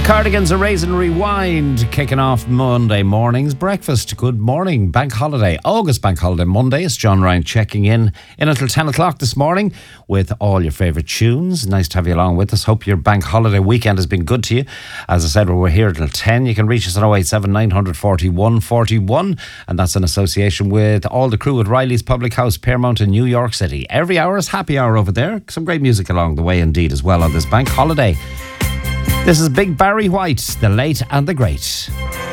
Cardigans, a Raisin Rewind, kicking off Monday morning's breakfast. Good morning. Bank holiday, August Bank Holiday Monday. It's John Ryan checking in until 10 o'clock this morning with all your favourite tunes. Nice to have you along with us. Hope your bank holiday weekend has been good to you. As I said, we're here until 10. You can reach us at 087 941 41, and that's in association with all the crew at Riley's Public House, Paramount in New York City. Every hour is happy hour over there. Some great music along the way indeed as well on this bank holiday. This is Big Barry White, the late and the great.